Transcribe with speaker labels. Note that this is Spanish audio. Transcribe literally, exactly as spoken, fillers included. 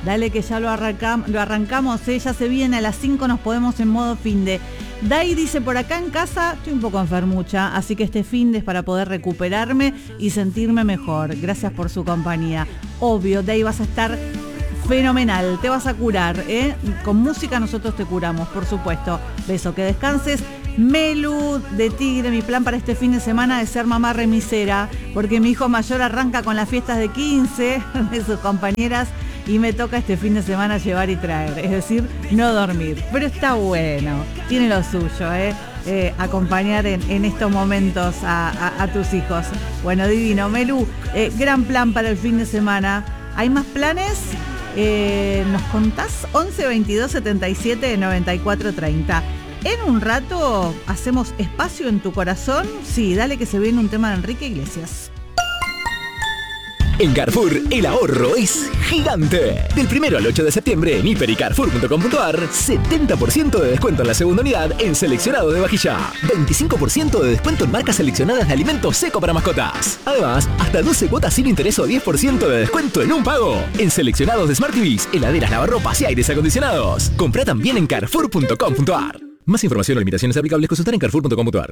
Speaker 1: Dale que ya lo, arranca, lo arrancamos, ¿eh? Ya se viene, a las cinco nos podemos en modo finde. Dai dice, por acá en casa estoy un poco enfermucha, así que este finde es para poder recuperarme y sentirme mejor. Gracias por su compañía. Obvio, Dai, vas a estar fenomenal, te vas a curar, ¿eh? Con música nosotros te curamos, por supuesto. Beso, que descanses. Melu de Tigre, mi plan para este fin de semana es ser mamá remisera, porque mi hijo mayor arranca con las fiestas de quince de sus compañeras y me toca este fin de semana llevar y traer, es decir, no dormir. Pero está bueno, tiene lo suyo, ¿eh? Eh, acompañar en, en estos momentos a, a, a tus hijos. Bueno, divino. Melu, eh, gran plan para el fin de semana. ¿Hay más planes? Eh, ¿Nos contás? once veintidós setenta y siete noventa y cuatro treinta. En un rato hacemos espacio en tu corazón. Sí, dale que se viene un tema de Enrique Iglesias.
Speaker 2: En Carrefour, el ahorro es gigante. Del primero al ocho de septiembre en hiper y carrefour punto com punto ar, setenta por ciento de descuento en la segunda unidad en seleccionado de vajilla. veinticinco por ciento de descuento en marcas seleccionadas de alimentos seco para mascotas. Además, hasta doce cuotas sin interés o diez por ciento de descuento en un pago. En seleccionados de Smart T Vs, heladeras, lavarropas y aires acondicionados. Comprá también en carrefour punto com punto ar. Más información o limitaciones aplicables consultar en carrefour punto com punto ar.